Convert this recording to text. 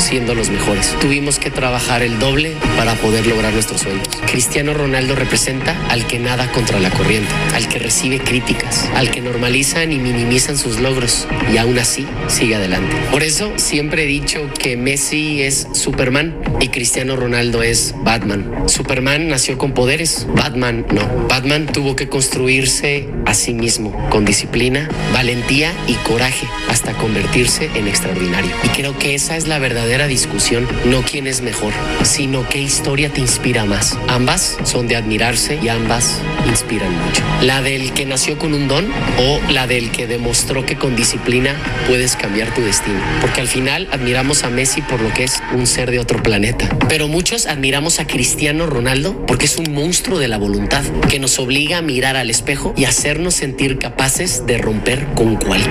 siendo los mejores. Tuvimos que trabajar el doble para poder lograr nuestros sueños. Cristiano Ronaldo representa al que nada contra la corriente, al que recibe críticas, al que normalizan y minimizan sus logros y aún así sigue adelante. Por eso siempre he dicho que Messi es Superman y Cristiano Ronaldo es Batman. Superman nació con poderes, Batman no. Batman tuvo que construirse a sí mismo con disciplina, valentía y coraje hasta convertirse en extraordinario. Y creo que esa es la verdadera discusión, no quién es mejor, sino qué historia te inspira más. Ambas son de admirarse y ambas inspiran mucho. La del que nació con un don o la del que demostró que con disciplina puedes cambiar tu destino. Porque al final admiramos a Messi por lo que es un ser de otro planeta. Pero muchos admiramos a Cristiano Ronaldo porque es un monstruo de la voluntad que nos obliga a mirar al espejo y hacernos sentir capaces de romper con cualquier